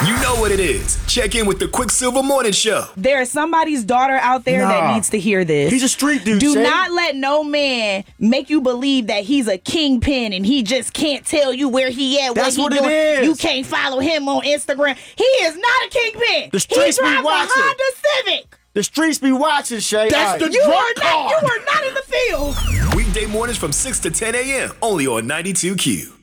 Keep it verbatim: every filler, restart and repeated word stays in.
You know what it is. Check in with the Quicksilver Morning Show. There is somebody's daughter out there Nah. that needs to hear this. He's a street dude, Do Shay. not let no man make you believe that he's a kingpin and he just can't tell you where he at. That's what, what he it doing. is. You can't follow him on Instagram. He is not a kingpin. The streets he be drives a watching. Honda Civic. The streets be watching, Shay. That's All right. the You drug are not. card. You are not in the field. Weekday mornings from six to ten a.m. only on ninety-two Q.